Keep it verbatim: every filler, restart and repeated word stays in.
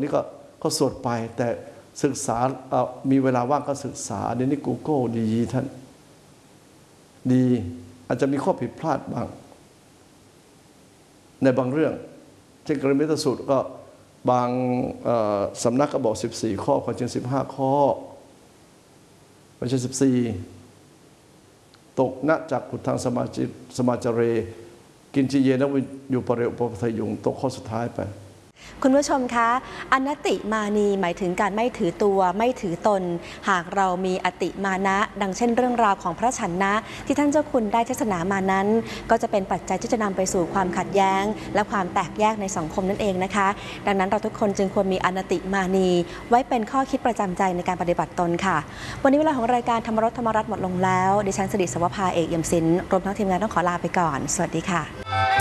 นี่ก็ก็สวดไปแต่ศึกษามีเวลาว่างก็ศึกษาเดี๋ยวนี้ Google ดีท่านดีอาจจะมีข้อผิดพลาดบ้างในบางเรื่องเช่นกรณีสูตรก็บางสำนักก็บอกสิบสี่ข้อความจริงสิบห้าข้อไม่ใช่สิบสี่ตกณจากขุดทางสมาจิสมาจเรกินจีเยนวิอยู่ปเรอุปปทยุงตกข้อสุดท้ายไปคุณผู้ชมคะอนัตติมานีหมายถึงการไม่ถือตัวไม่ถือตนหากเรามีอติมานะดังเช่นเรื่องราวของพระฉันนะที่ท่านเจ้าคุณได้เทศนามานั้นก็จะเป็นปัจจัยที่จะนำไปสู่ความขัดแย้งและความแตกแยกในสังคมนั่นเองนะคะดังนั้นเราทุกคนจึงควรมีอนัตติมานีไว้เป็นข้อคิดประจำใจในการปฏิบัติตนค่ะวันนี้เวลาของรายการธรรมรสธรรมรัตน์หมดลงแล้วดิฉันสิริสวภาเอกเอี่ยมศิลป์รวมทั้งทีมงานต้องขอลาไปก่อนสวัสดีค่ะ